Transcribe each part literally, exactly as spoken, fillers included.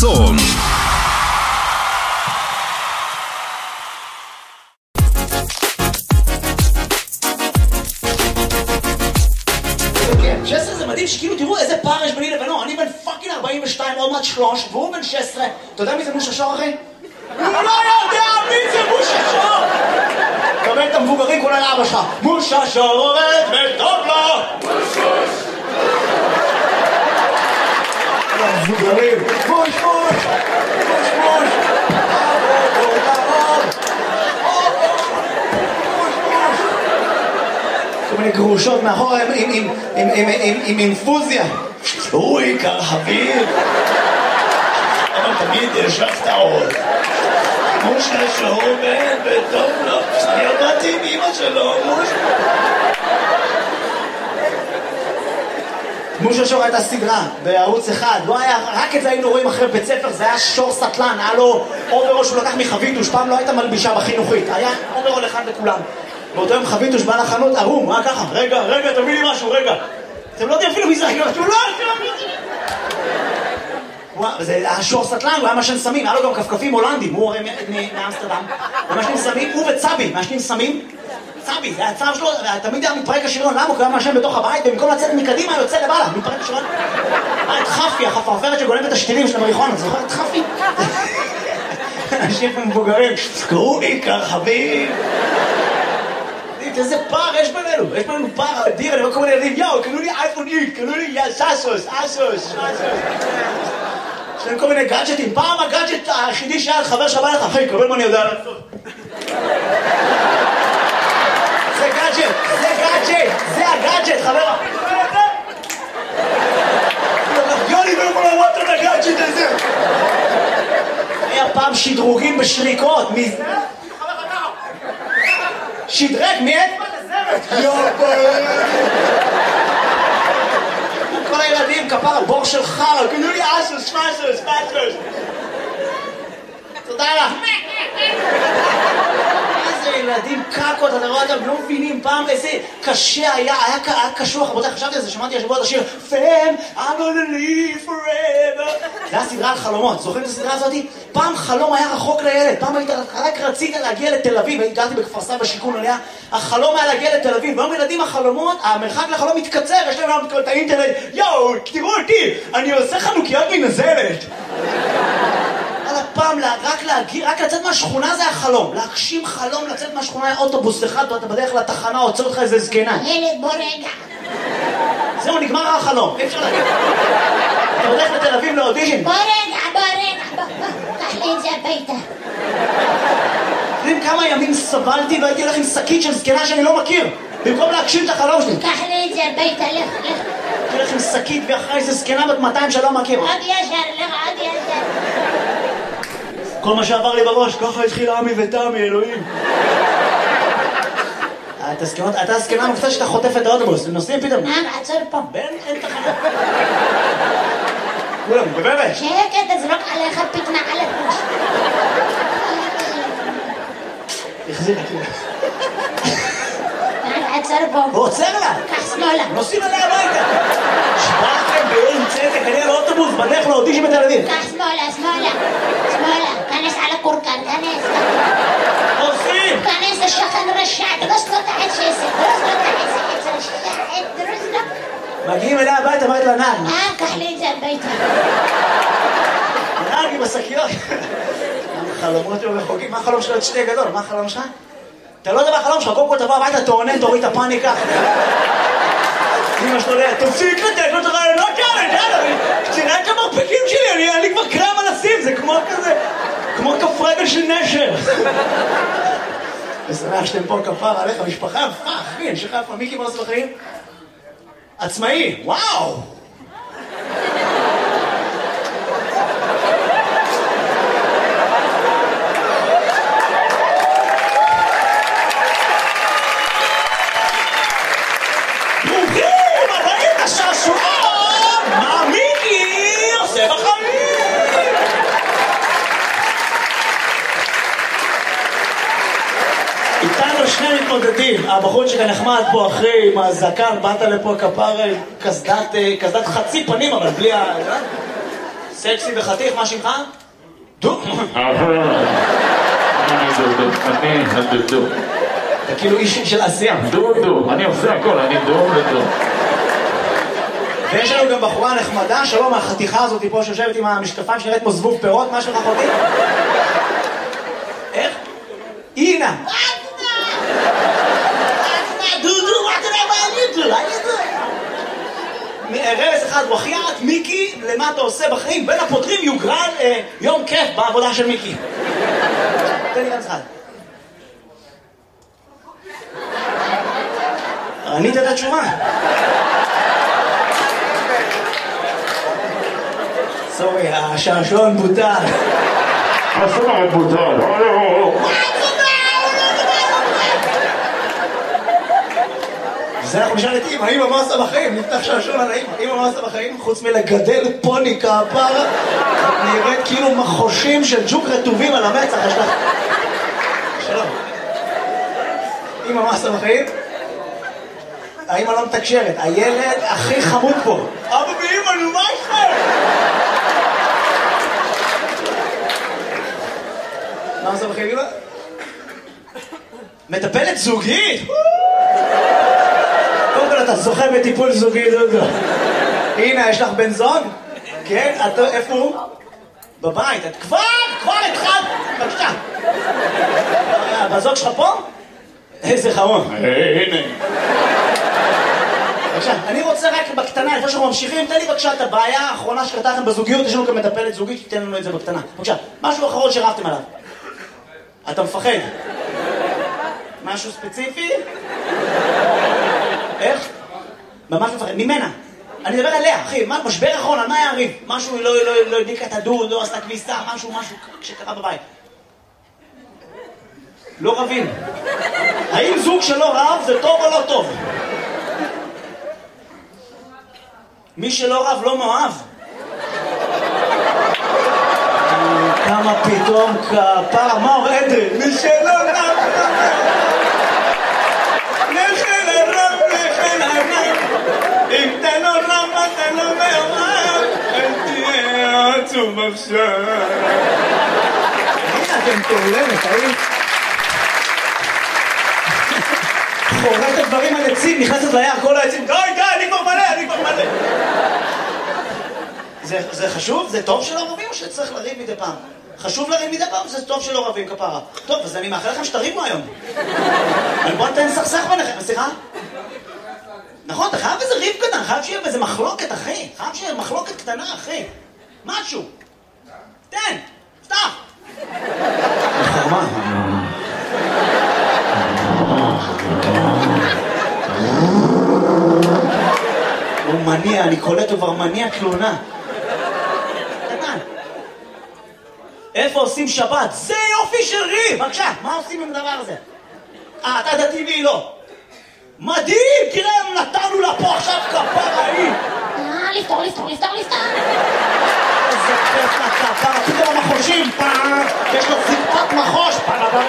חסון. שש עשרה זה מדהים שכאילו תראו איזה פער יש ביני לבינו. אני בן פאקינג ארבעים ושתיים, עוד מעט שלוש, והוא בן שש עשרה. אתה יודע מי זה מושה שור, אחי? הוא לא יודע מי זה מושה שור! קבל את המבוגרים כל האבא שלך. מושה שור עובד וטוב לו! מושוש! המבוגרים! מוש מוש! מוש מוש! תעבוד, תעבוד! מוש מוש! כל מיני גרושות מאחורה עם אינפוזיה. הוא עיקר אוויר. אבל תמיד יש לך טעות. מושה שור עובד וטוב לו. אני עבדתי עם אמא שלו, מושה. מושה שור הייתה סדרה בערוץ אחד, לא היה, רק את זה היינו רואים אחרי בית ספר, זה היה שור סטלן, היה לו אוברול שהוא לקח מחביתוש, פעם לא הייתה מלבישה בחינוכית, היה אוברול אחד לכולם. באותו יום חביתוש בא לחנות ערום, מה ככה? רגע, רגע, תביא לי משהו, רגע. אתם לא יודעים אפילו מי זה, הוא לא, זה היה שור סטלן, הוא היה משן סמים, היה לו גם כפכפים הולנדים, הוא הרי מאמסטרדם, ומשנים סמים, הוא וצבי, משנים סמים, צבי, זה הצער שלו, תמיד היה מתפרק השריון, למה? הוא היה משן בתוך הבית, במקום לצאת מקדימה, יוצא לבעלה, מתפרק השריון. היה את חפי, החפרפרת שגולמת את השתילים של המריחון, את זוכרת את חפי? אנשים מבוגרים, קראו לי כרחבים. איזה פער יש בינינו, יש בינינו פער אדיר, אני רואה כל מיני ילדים, יאו, קנו לי אייפון איקס, קנו לי סאסוס, אסוס, יש להם כל מיני גאדג'טים, פעם הגאדג'ט היחידי שהיה חבר שבא לך, אחי, קבל מה אני יודע לעשות. זה גאדג'ט, זה גאדג'ט, זה הגאדג'ט, חבר. יוני לא יכול לראות את הגאדג'ט הזה. היה פעם שדרוגים בשריקות, שדרג, מי את? כל הילדים, כפר, בור של חר, קנו לי אסוס, פסוס, פסוס. תודה לך. איזה ילדים קקות, אתה רואה אותם, לא מבינים פעם איזה קשה היה, היה קשוח, רבותיי, חשבתי על זה, שמעתי השבוע את השיר Fam, I'm gonna live forever. זה היה סדרה על חלומות, זוכרים את הסדרה הזאת? פעם חלום היה רחוק לילד, פעם היית, רק רצית להגיע לתל אביב, הגעתי בכפר סבא בשיכון עליה, החלום היה להגיע לתל אביב, והיום ילדים החלומות, המרחק לחלום מתקצר, יש להם גם את האינטרנט, יואו, תראו אותי, אני עושה חנוכיות מנזלת. על הפעם, רק להגיע, רק לצאת מהשכונה זה החלום. להגשים חלום, לצאת מהשכונה היה אוטובוס אחד, ואתה בדרך לתחנה, עוצר אותך איזה זקנה. ילד, בוא רגע. זהו, נגמר החלום, אי אפשר להגיד. אתה הולך לתל אביב לאודישן. בוא רגע, בוא רגע, בוא, בוא, קח לי את זה הביתה. יודעים כמה ימים סבלתי והייתי הולך עם שקית של זקנה שאני לא מכיר. במקום להגשים את החלום שלי. קח לי את זה הביתה, לך, לך. הייתי הולך עם שקית ואחרי איזה זקנה בת מאתיים שלא מכיר. עוד ישר, לך, עוד ישר. כל מה שעבר לי בראש, ככה התחיל עמי ותמי, אלוהים. אתה הסקנה מופתע שאתה חוטף את האוטובוס, נוסעים פתאום. מה, עצור פה. בין, אין תחנה. כולם, בבבת. שקט, תזרוק עליך פתנה על הפוש. החזיר לי כאילו. עצור פה. הוא עוצר לה. קח שמאלה. נוסעים עליה הביתה. שבאתם באין צדק, אני על האוטובוס, בדרך לאודישן בתל אביב. קח שמאלה, שמאלה. שמאלה. כנס על הקורקן, כנס. נוסעים. כנס לשכן רשע, דרוס לו את העץ שעשר. דרוס לו את העץ, העץ רשע, העץ, דרוס לו. מגיעים אליה הביתה, אמרת לה נעד. אה, קח לי את זה הביתה. נעד עם השקיות. חלומות יום רחוקים, מה החלום שלו? את שתי גדול, מה החלום שלך? אתה לא יודע מה החלום שלך, קודם כל תבוא הביתה, תעונן, תוריד את הפאניקה. אמא שלו ליה, תפסיק לתת לו את הרעיונות כאלה, יאללה, תראה את המרפקים שלי, אני לי כבר קרם על השים, זה כמו כזה, כמו כף רגל של נשר. ושמח שאתם פה כפר עליך, משפחה, אחי, אני שלך איפה, מיקי מה עושה בחיים? עצמאי, וואו! איתנו שני מתמודדים, הבחור שכאן נחמד פה אחרי עם הזקן, באת לפה כפר קסדת, קסדת חצי פנים אבל בלי ה... סקסי וחתיך, מה שמך? דו. אני דודו, אני הדודו. אתה כאילו איש של עשייה. דודו, אני עושה הכל, אני דודו. ויש לנו גם בחורה נחמדה, שלום, החתיכה הזאת פה שיושבת עם המשקפיים שנראית כמו זבוב פירות, מה שלך אחותי? איך? אינה. דודו, מה אתה יודע מה אני דודו? רמז אחד, וחיית, מיקי, למה אתה עושה בחיים? בין הפותרים יוגרל יום כיף בעבודה של מיקי. תן לי רמז אחד. ענית את התשובה. סורי, השעשועון בוטל. השעשועון בוטל. זה אנחנו נשאל את אמא, אמא מה עושה בחיים? נפתח שעשועון על האמא. אמא מה עושה בחיים? חוץ מלגדל פוני כפרה, את נראית כאילו מחושים של ג'וק רטובים על המצח. יש לך... שלום. אמא מה עושה בחיים? האמא לא מתקשרת, הילד הכי חמוד פה. אבא ואמא, נו מה איתכם? מה עושה בחיים, אמא? מטפלת זוגית? קודם כל אתה זוכה בטיפול זוגי, דודו. הנה, יש לך בן זוג? כן? איפה הוא? בבית. את כבר, כבר התחלת. בבקשה. בזוג שלך פה? איזה חמוד. הנה. בבקשה, אני רוצה רק בקטנה, לפני שאנחנו ממשיכים, תן לי בבקשה את הבעיה האחרונה שקרתה לכם בזוגיות, יש לנו כאן מטפלת זוגית, שתיתן לנו את זה בקטנה. בבקשה, משהו אחרון שרבתם עליו. אתה מפחד? משהו ספציפי? איך? ממש מפחד, ממנה. אני מדבר עליה, אחי, מה, משבר אחרון, על מה היה הריב? משהו לא, לא, לא הדליקה את הדוד, לא עשתה כביסה, משהו, משהו שקרה בבית. לא רבים. האם זוג שלא רב זה טוב או לא טוב? מי שלא רב לא מאוהב. כמה פתאום כפרה, מה אומר אדרי? מי שלא רב לכן הרב, לכן הרב, אם אתה לא רב, אתה לא מאוהב, אל תהיה עצוב עכשיו. הנה אתם תעולמת, האם? חורט את דברים על עצים, נכנסת ליער, כל העצים, די, די, אני כבר מלא, אני כבר מלא. זה, זה חשוב? זה טוב שלא רבים או שצריך לריב מדי פעם? חשוב לריב מדי פעם? זה טוב שלא רבים כפרה. טוב, אז אני מאחל לכם שתריבו היום. אבל בוא נתן סכסך ביניכם, סליחה? נכון, אתה חייב איזה ריב קטן, חייב שיהיה באיזה מחלוקת, אחי. חייב שיהיה מחלוקת קטנה, אחי. משהו. תן, פתח. חרמה. הוא מניע, אני קולט, הוא כבר מניע תלונה. קטן. איפה עושים שבת? זה יופי של ריב! בבקשה, מה עושים עם הדבר הזה? אה, אתה דתי והיא לא. מדהים! תראה, נתנו לה פה עכשיו כפרה היא! אה, לפתור, לפתור, לפתור, לפתור! איזה כיף לכפרה, פתאום המחושים, פעם, יש לו ציפת מחוש, פעם הבא.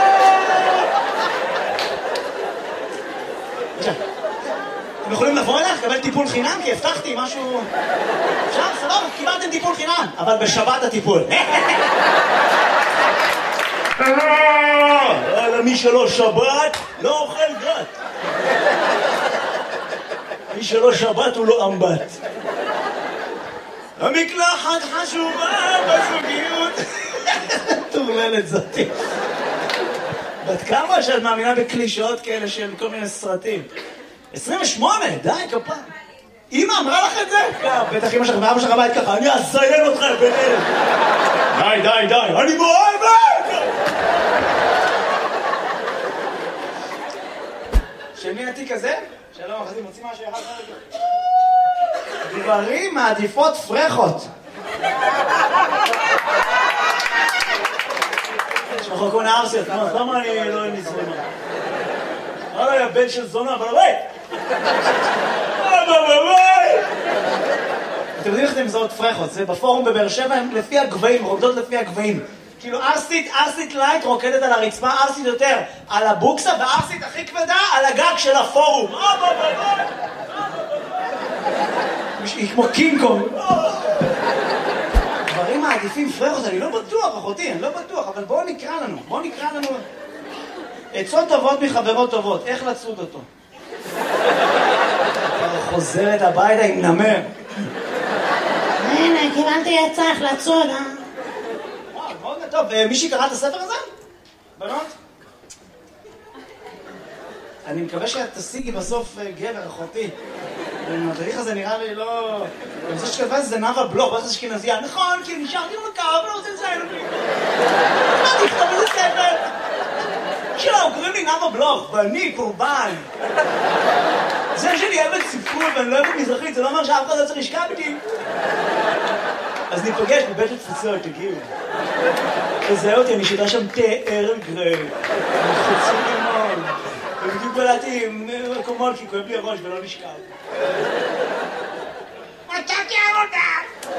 בבקשה. אתם יכולים לבוא אליך, לקבל טיפול חינם? כי הבטחתי משהו... אפשר? סבבה, קיבלתם טיפול חינם, אבל בשבת הטיפול. מי שלא שבת, לא אוכל גת. מי שלא שבת הוא לא אמבט. המקלחת חשובה בזוגיות. תורללת זאתי. בת כמה שאת מאמינה בקלישאות כאלה של כל מיני סרטים? עשרים ושמונה, די, כפה. אמא אמרה לך את זה? בטח אמא שלך ואבא שלך בית ככה, אני אזיין אותך ביניהם. די, די, די, אני מאוהבת! של מי התיק הזה? שלום, אחרי מוציא משהו אחד חלק. גברים מעדיפות פרחות. יש לך כל נערסיות, למה אני לא נזרמה? הלאה, יא בן של זונה, אבל בית! אבל בית! אתם יודעים איך אתם מזהות פרחות? זה בפורום בבאר שבע, הם לפי הגבהים, רוקדות לפי הגבהים. כאילו ארסית, ארסית לייט רוקדת על הרצפה, ארסית יותר על הבוקסה, וארסית הכי כבדה על הגג של הפורום. היא כמו קינג קונג. מעדיפים פרחות, אני לא בטוח, אחותי, אני לא בטוח, אבל בואו נקרא לנו, בואו נקרא לנו... עצות טובות מחברות טובות, איך לצוד אותו? חוזרת הביתה עם נמר. הנה, קיבלתי עצה איך לצוד, אה? וואו, מאוד טוב. מישהי קרא את הספר הזה? בנות? אני מקווה שאת תשיגי בסוף גבר, אחותי. התהליך הזה נראה לי לא... אני חושב שכתבה זה נאוה בלוך, בטח אשכנזייה. נכון, כי נשארתי במקר, אבל לא רוצה לציין אותי. מה תכתוב איזה ספר? שלום, קוראים לי נאוה בלוך, ואני קורבן. זה שאני אוהבת ספרות ואני לא אוהבת מזרחית, זה לא אומר שאף אחד לא צריך לשכב איתי. אז ניפגש בבית התפוצות, תגיעו. תזהה אותי, אני שידה שם תה ארל גריי. אני חוצי לימון. ובדיוק בלעתי עם מקומות כי כואב לי הראש ולא נשכב. מצאתי עבודה!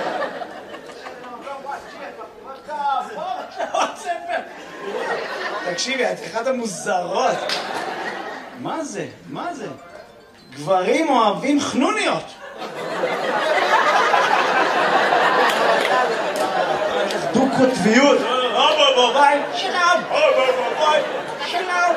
תקשיבי, את אחת המוזרות. מה זה? מה זה? גברים אוהבים חנוניות. דו-קוטביות. שלום. שלום.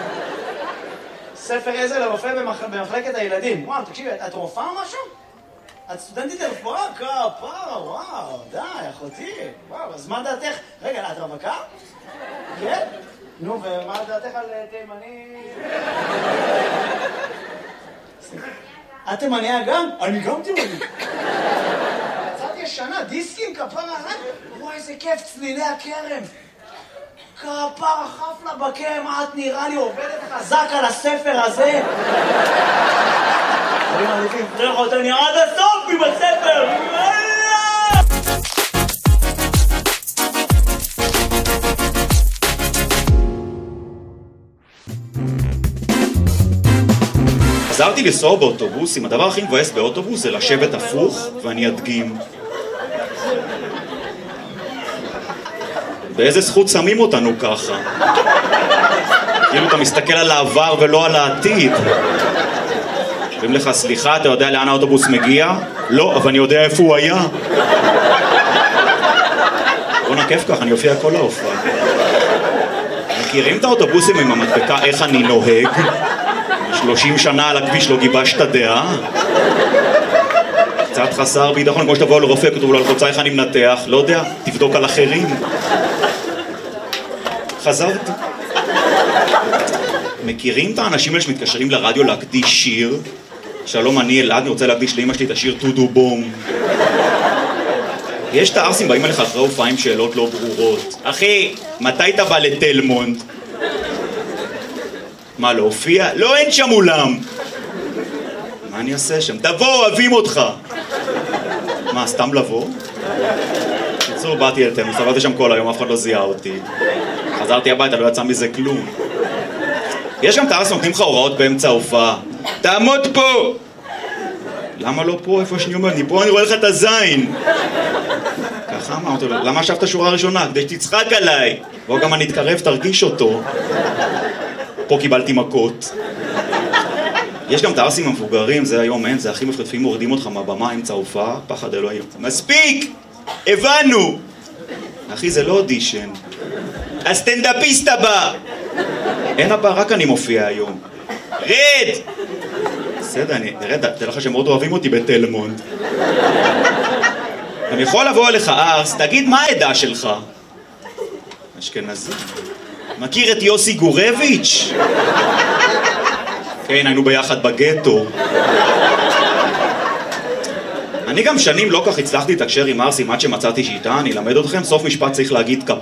ספר עזר לרופא במחלקת הילדים. וואו, תקשיבי, את רופאה או משהו? את סטודנטית לרפואה? כפרה, וואו, די, אחותי. וואו, אז מה דעתך? רגע, את רווקה? כן? נו, ומה דעתך על תימני? את תימניה גם? אני גם תימני. יצאתי ישנה, דיסקים, כפרה, וואי, איזה כיף, צלילי הכרם. כפרה, חפלה בקרם, את נראה לי עובדת חזק על הספר הזה. אני מעדיפים, תראה אותי עד הסוף עם הספר. חזרתי לנסוע באוטובוסים, הדבר הכי מבאס באוטובוס זה לשבת הפוך, ואני אדגים. באיזה זכות שמים אותנו ככה? כאילו אתה מסתכל על העבר ולא על העתיד. אומרים לך, סליחה, אתה יודע לאן האוטובוס מגיע? לא, אבל אני יודע איפה הוא היה. בוא נקף ככה, אני אופיע כל ההופעה. מכירים את האוטובוסים עם המדבקה איך אני נוהג? שלושים שנה על הכביש לא גיבשת דעה? קצת חסר ביטחון, כמו שתבוא לרופא, כתוב לו על חוצה איך אני מנתח, לא יודע, תבדוק על אחרים. חזרתי. מכירים את האנשים האלה שמתקשרים לרדיו להקדיש שיר? שלום, אני אלעד, אני רוצה להקדיש לאמא שלי את השיר טודו בום. יש את הארסים באים אליך אחרי הופעה עם שאלות לא ברורות. אחי, מתי אתה בא לתלמונד? מה, להופיע? לא, אין שם אולם. מה אני אעשה שם? תבוא, אוהבים אותך. מה, סתם לבוא? קיצור, באתי אל תלמונד, סבלתי שם כל היום, אף אחד לא זיהה אותי. חזרתי הביתה, לא יצא מזה כלום. יש גם תארס נותנים לך הוראות באמצע ההופעה. תעמוד פה! למה לא פה? איפה שאני אומר? אני פה, אני רואה לך את הזין. ככה אמרתי לו, למה ישבת שורה ראשונה? כדי שתצחק עליי. בוא גם אני אתקרב, תרגיש אותו. פה קיבלתי מכות. יש גם תארסים המבוגרים, זה היום אין, זה הכי מפחדים, מורדים אותך מהבמה אמצע ההופעה, פחד אלוהים. מספיק! הבנו! אחי, זה לא אודישן. הסטנדאפיסט הבא! אין הבא, רק אני מופיע היום. רד! בסדר, אני... רד, תראה לך שהם מאוד אוהבים אותי בתלמונד. אני יכול לבוא אליך ארס, תגיד מה העדה שלך? אשכנזי. מכיר את יוסי גורביץ'? כן, היינו ביחד בגטו. אני גם שנים לא כך הצלחתי לתקשר עם ארסים עד שמצאתי שיטה, אני אלמד אתכם, סוף משפט צריך להגיד כפ...